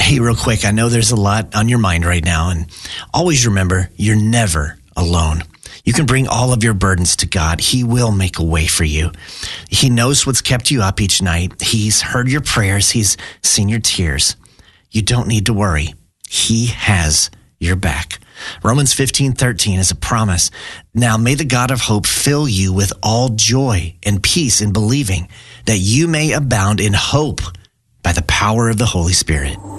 Hey, real quick, I know there's a lot on your mind right now, and always remember, you're never alone. You can bring all of your burdens to God. He will make a way for you. He knows what's kept you up each night. He's heard your prayers. He's seen your tears. You don't need to worry. He has your back. Romans 15:13 is a promise. Now may the God of hope fill you with all joy and peace in believing, that you may abound in hope by the power of the Holy Spirit.